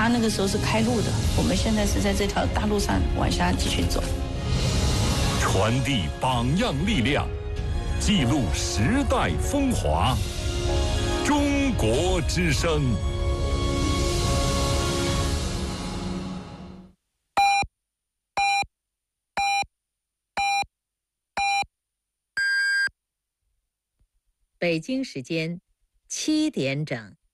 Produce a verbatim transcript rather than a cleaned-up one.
他那个时候是开路的，我们现在是在这条大路上往下继续走。 传递榜样力量，记录时代风华。中国之声。 北京时间七点整。